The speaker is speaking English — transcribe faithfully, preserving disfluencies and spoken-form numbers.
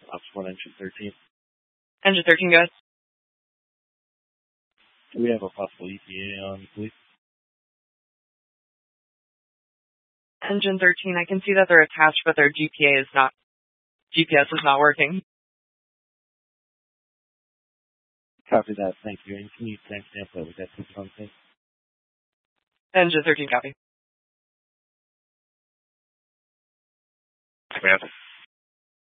Ops one, Engine thirteen. Engine thirteen, go ahead. Do we have a possible E T A on, please? Engine thirteen, I can see that they're attached, but their G P A is not, G P S is not working. Copy that, thank you. And can you timestamp that we got this on thing? Engine thirteen, copy. Samantha.